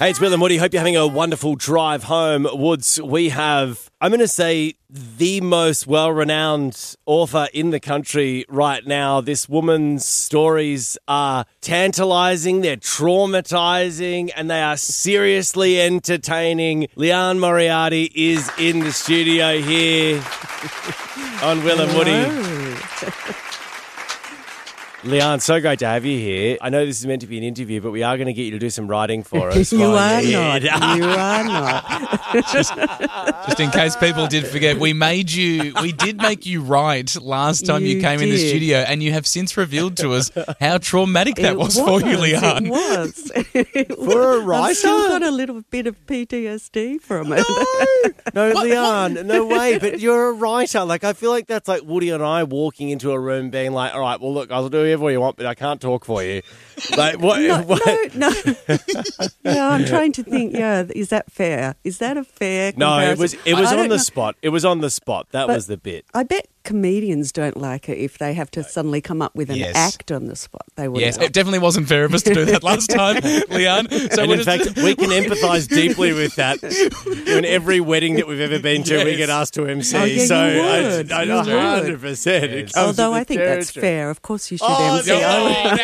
Hey, it's Will and Woody. Hope you're having a wonderful drive home. Woods, we have, I'm going to say, the most well-renowned author in the country right now. This woman's stories are tantalising, they're traumatising, and they are seriously entertaining. Leanne Moriarty is in the studio here on Will and Woody. Leanne, so great to have you here. I know this is meant to be an interview, but we are going to get you to do some writing for us. You are not. You are not. Just in case people did forget, we did make you write last time you came in the studio, and you have since revealed to us how traumatic that was for you, Leanne. It was. For a writer? I've still got a little bit of PTSD from it. No, Leanne, no way. But you're a writer. Like, I feel like that's like Woody and I walking into a room being like, all right, well, look, I'll do whatever you want, but I can't talk for you. Like, what? No. Yeah, I'm trying to think, is that fair? Is that a fair comparison? No, it was on the spot. It was on the spot. That was the bit. I bet comedians don't like it if they have to suddenly come up with an act on the spot. They would. Yes, it definitely wasn't fair of us to do that last time, Leanne. So and in fact, we can empathise deeply with that. In every wedding that we've ever been to, we get asked to MC. Oh, yeah, so you would. 100%. Although I think that's fair. Of course you should MC. Now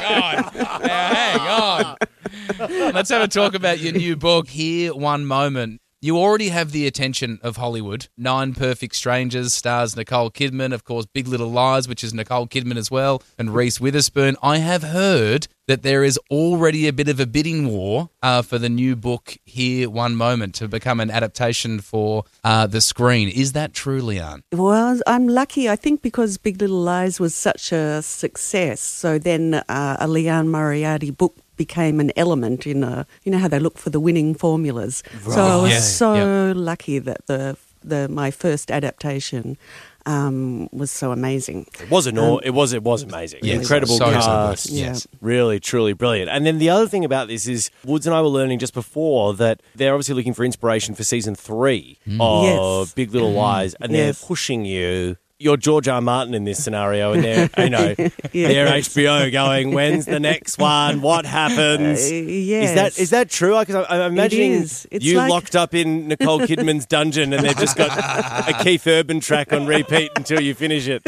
hang on. Let's have a talk about your new book, Here One Moment. You already have the attention of Hollywood. 9 Perfect Strangers stars Nicole Kidman, of course, Big Little Lies, which is Nicole Kidman as well, and Reese Witherspoon. I have heard that there is already a bit of a bidding war for the new book, Here One Moment, to become an adaptation for the screen. Is that true, Leanne? Well, I'm lucky, I think, because Big Little Lies was such a success. So then a Leanne Moriarty book became an element in you know how they look for the winning formulas. Right. So I was lucky that my first adaptation was so amazing. It was amazing. Yes, Incredible cast. Yes. Really, truly brilliant. And then the other thing about this is Woods and I were learning just before that they're obviously looking for inspiration for season 3 of Big Little Lies, and they're pushing you. You're George R. Martin in this scenario, and they're, they're HBO going, when's the next one? What happens? Yes. Is that true? Because I'm imagining you like locked up in Nicole Kidman's dungeon, and they've just got a Keith Urban track on repeat until you finish it.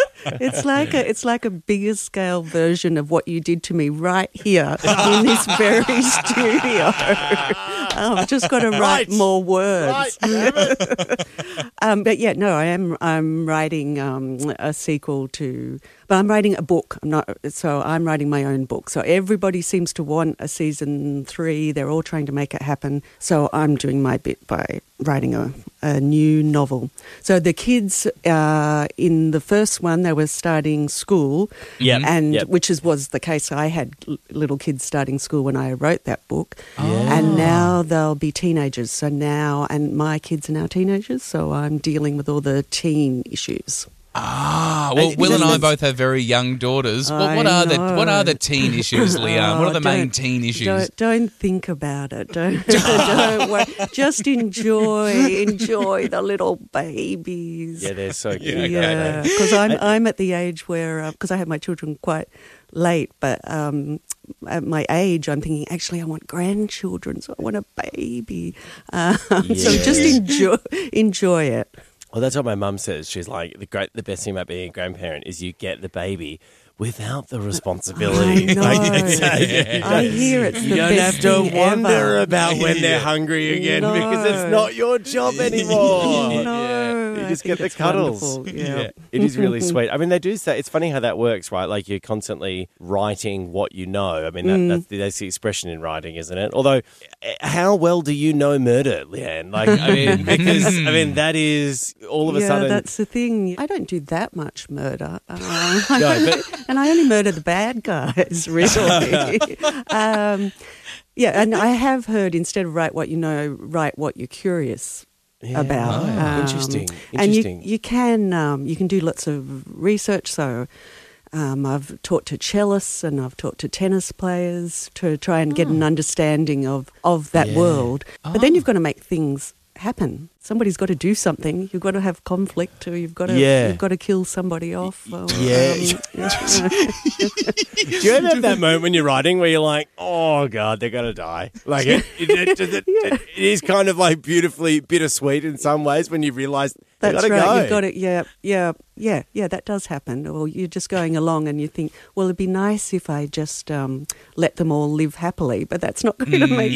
It's like a bigger scale version of what you did to me right here in this very studio. I've just got to write more words. But I'm writing a sequel to, but I'm writing a book. I'm writing my own book. So everybody seems to want a season 3. They're all trying to make it happen. So I'm doing my bit by writing a new novel. So the kids in the first one, they were starting school, which was the case. I had little kids starting school when I wrote that book, and now they'll be teenagers. And my kids are now teenagers, so I'm dealing with all the teen issues. Will and I both have very young daughters. What are the teen issues, Leanne? What are the main teen issues? Don't think about it. Don't worry. Just enjoy the little babies. Yeah, they're so cute. Yeah, because I'm at the age where because I had my children quite late, but at my age, I'm thinking, actually, I want grandchildren, so I want a baby. So just enjoy it. Well, that's what my mum says. She's like, the best thing about being a grandparent is you get the baby without the responsibility. I know. I hear it's you the don't best have to thing wonder ever. about when they're hungry again because it's not your job anymore. You just get the cuddles. Yeah. It is really sweet. I mean, they do say, it's funny how that works, right? Like you're constantly writing what you know. I mean, that's the expression in writing, isn't it? Although, how well do you know murder, Leanne? Like, I mean, because, that is all of a sudden. Yeah, that's the thing. I don't do that much murder. No, but and I only murder the bad guys, really. And I have heard instead of write what you know, write what you're curious about. Interesting. And you can do lots of research. So I've talked to cellists and I've talked to tennis players to try and get an understanding of that world. But then you've got to make things happen. Somebody's got to do something. You've got to have conflict, or you've got to kill somebody off. Or, Do you ever have that moment when you're writing where you're like, oh, God, they're going to die? Like, it is kind of like beautifully bittersweet in some ways when you realise they've got to go. You've got to, yeah, that does happen. Or you're just going along and you think, well, it'd be nice if I just let them all live happily, but that's not going to make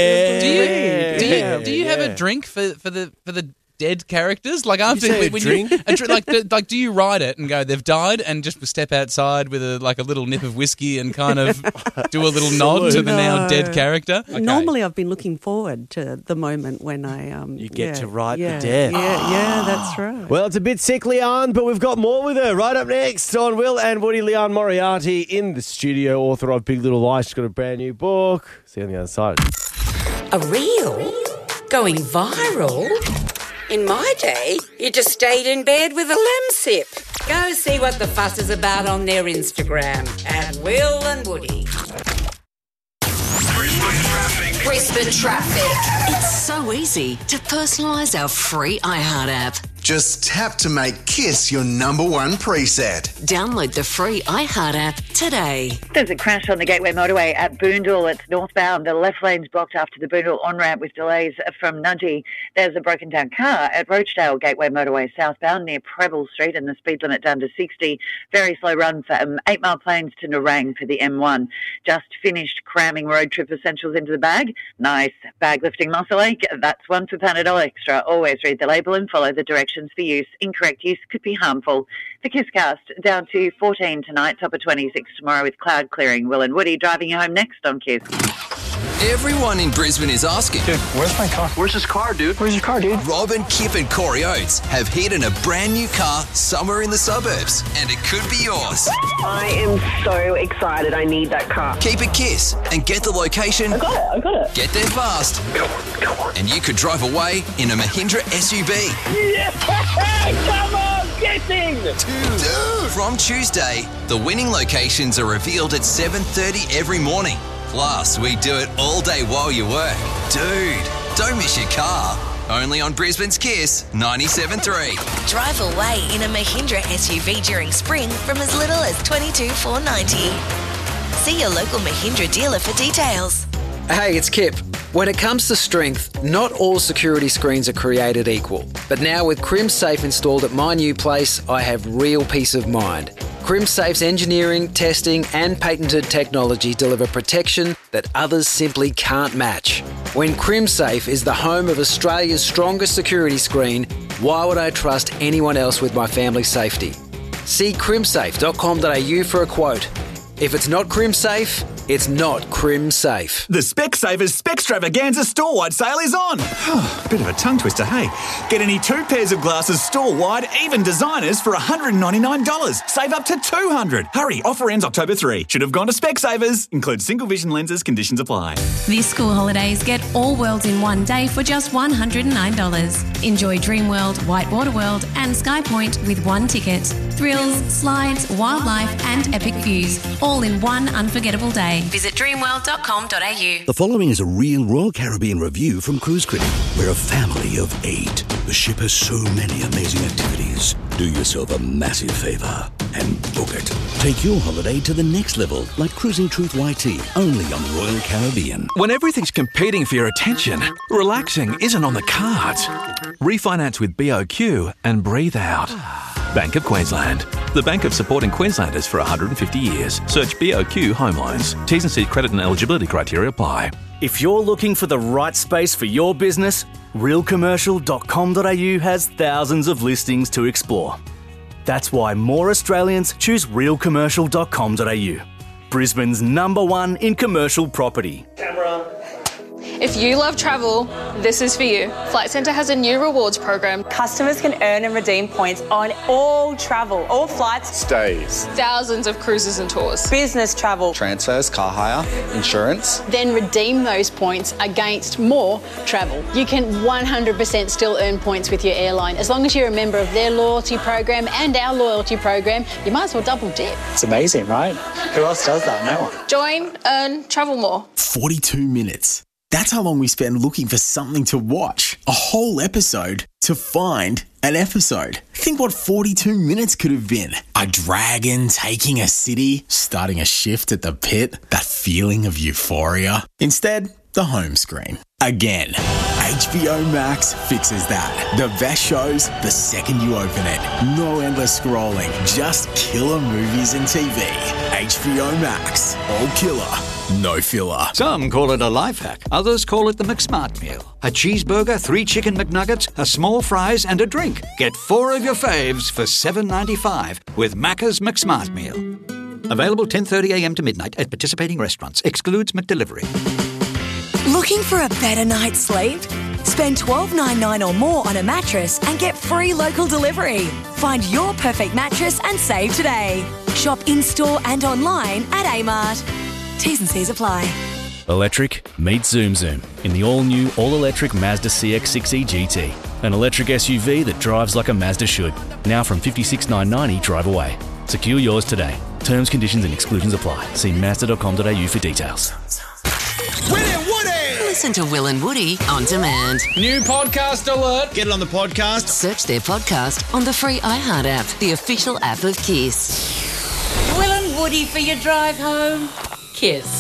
it. Do you have a drink for the dead characters? Like after like do you write it and go, they've died, and just step outside with a little nip of whiskey and kind of do a little nod to the now dead character? Okay. Normally, I've been looking forward to the moment when I you get to write the death. Yeah, that's right. Well, it's a bit sick, Leanne, but we've got more with her. Right up next on Will and Woody, Leanne Moriarty in the studio, author of Big Little Lies. She's got a brand new book. See you on the other side. A reel? Going viral? In my day, you just stayed in bed with a lemsip. Go see what the fuss is about on their Instagram at Will and Woody. Brisbane Traffic. It's so easy to personalise our free iHeart app. Just tap to make KISS your number one preset. Download the free iHeart app today. There's a crash on the Gateway Motorway at Boondall. It's northbound. The left lane's blocked after the Boondall on-ramp with delays from Nudgee. There's a broken down car at Roachdale Gateway Motorway southbound near Preble Street, and the speed limit down to 60. Very slow run from 8 Mile Plains to Nerang for the M1. Just finished cramming road trip essentials into the bag. Nice bag lifting muscle ache. That's one for Panadol Extra. Always read the label and follow the directions for use. Incorrect use could be harmful. The KISScast down to 14 tonight, top of 26 tomorrow with cloud clearing. Will and Woody driving you home next on KISS. Everyone in Brisbane is asking, dude, where's my car? Where's his car, dude? Where's your car, dude? Robin, Kip and Corey Oates have hidden a brand new car somewhere in the suburbs, and it could be yours. I am so excited. I need that car. Keep it KISS and get the location. I got it. Get there fast. Come on. And you could drive away in a Mahindra SUV. Yeah! Come on, get in! Dude. From Tuesday, the winning locations are revealed at 7:30 every morning. Plus, we do it all day while you work. Dude, don't miss your car. Only on Brisbane's KISS 97.3. Drive away in a Mahindra SUV during spring from as little as $22,490. See your local Mahindra dealer for details. Hey, it's Kip. When it comes to strength, not all security screens are created equal. But now with CrimSafe installed at my new place, I have real peace of mind. CrimSafe's engineering, testing and patented technology deliver protection that others simply can't match. When CrimSafe is the home of Australia's strongest security screen, why would I trust anyone else with my family's safety? See crimsafe.com.au for a quote. If it's not CrimSafe, it's not CrimSafe. The Specsavers Spextravaganza store-wide sale is on. Bit of a tongue twister, hey? Get any 2 pairs of glasses store-wide, even designers, for $199. Save up to $200. Hurry, offer ends October 3. Should have gone to Specsavers. Includes single vision lenses, conditions apply. This school holidays, get all worlds in one day for just $109. Enjoy Dreamworld, Whitewater World and Sky Point with one ticket. Thrills, slides, wildlife and epic views, all in one unforgettable day. Visit dreamworld.com.au. The following is a real Royal Caribbean review from Cruise Critic. We're a family of 8. The ship has so many amazing activities. Do yourself a massive favour and book it. Take your holiday to the next level, like Cruising Truth YT, only on the Royal Caribbean. When everything's competing for your attention, relaxing isn't on the cards. Refinance with BOQ and breathe out. Bank of Queensland. The bank of supporting Queenslanders for 150 years. Search BOQ Home Loans. T's and C's credit and eligibility criteria apply. If you're looking for the right space for your business, realcommercial.com.au has thousands of listings to explore. That's why more Australians choose realcommercial.com.au. Brisbane's #1 in commercial property. Camera. If you love travel, this is for you. Flight Centre has a new rewards program. Customers can earn and redeem points on all travel, all flights, stays, thousands of cruises and tours, business travel, transfers, car hire, insurance. Then redeem those points against more travel. You can 100% still earn points with your airline. As long as you're a member of their loyalty program and our loyalty program, you might as well double dip. It's amazing, right? Who else does that? No one. Join, earn, travel more. 42 minutes. That's how long we spend looking for something to watch. a whole episode to find an episode. Think what 42 minutes could have been. A dragon taking a city, starting a shift at the pit, that feeling of euphoria. Instead, the home screen. Again, HBO Max fixes that. The best shows the second you open it. No endless scrolling, just killer movies and TV. HBO Max. All killer, no filler. Some call it a life hack. Others call it the McSmart Meal. A cheeseburger, 3 chicken McNuggets, a small fries and a drink. Get 4 of your faves for $7.95 with Macca's McSmart Meal. Available 10:30am to midnight at participating restaurants. Excludes McDelivery. Looking for a better night's sleep? Spend $12.99 or more on a mattress and get free local delivery. Find your perfect mattress and save today. Shop in-store and online at Amart. T's and C's apply. Electric meets Zoom Zoom in the all-new, all-electric Mazda CX-6e GT. An electric SUV that drives like a Mazda should. Now from $56,990 drive away. Secure yours today. Terms, conditions and exclusions apply. See Mazda.com.au for details. Listen to Will and Woody on demand. New podcast alert. Get it on the podcast. Search their podcast on the free iHeart app, the official app of Kiss. Will and Woody for your drive home. Kiss.